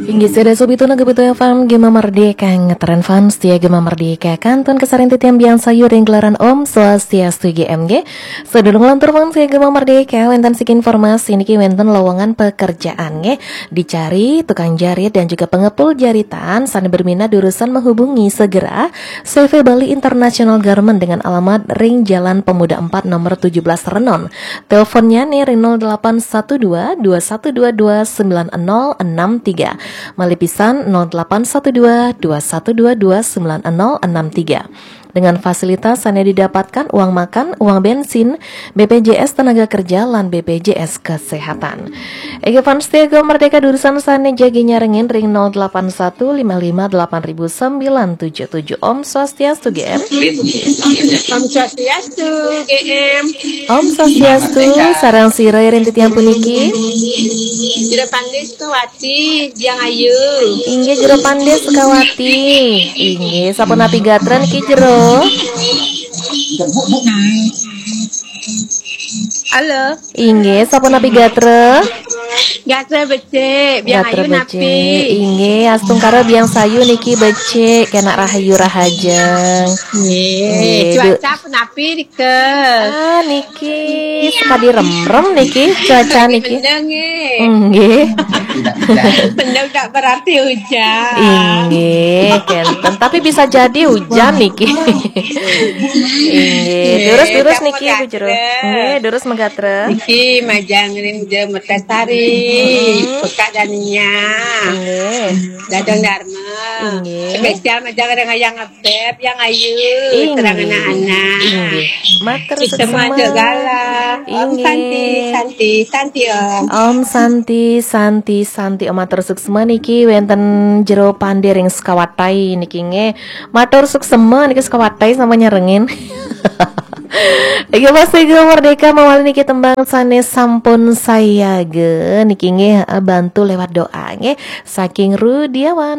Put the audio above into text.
Inggih sada subituna gebetu FM Gema Merdeka ngetren fans setia Gema Merdeka kantun kesarin titian biang sayur yang gelaran Om Swastiastu GMG. Sedulung lantur fans setia Gema Merdeka wenten sik informasi niki wenten lowongan pekerjaan nge dicari tukang jarit dan juga pengepul jaritan. Sani berminat urusan menghubungi segera CV Bali International Garment dengan alamat Ring Jalan Pemuda 4 nomor 17 Renon. Teleponnya nih 0812 2122 9063. Malipisan 0812 2122 9063. Dengan fasilitas hanya didapatkan uang makan, uang bensin, BPJS tenaga kerja, dan BPJS kesehatan. Ege fans Gema Merdeka durusan sana jagi nyarengin ring 0815580977. Om Swastiastu GM. Om Swastiastu GM. Om Swastiastu sarang sirai rintit yang puniki. Jero Pandes Kawati Diang Ayu. Inggih jero Pandes Kawati. Inggih sampun api gatran ki jero. Halo. Inggih sampun api gatre. Gatre becek, biang ayu napi. Inggih astung karo biang sayu niki becek kena rahayu rahajeng. Cuaca pun napi dike. Niki sekadi rem-rem niki cuaca niki. Inggih. Pendem tak berarti hujan. Inggih, kenten tapi bisa jadi hujan niki. Inggih, terus niki Bu Jero. Nggih, terus megatre. Niki majang ring je Metasari. Pekak daninya. Nggih. Dadang Dharma. Nggih. Spesial majang ring yang ngebeb, yang ayu, terang anak-anak. Nggih. Mater semua segala. Om Santi Om. Om Santi Om matur suksema niki wenten jero pande ring sekawatai niki nge. Matur suksema niki sekawatai sama nyarengin. Iki pas Gema Merdeka mawali niki tembang sanes sampun saya ge niki nge bantu lewat doa nge saking Rudiawan.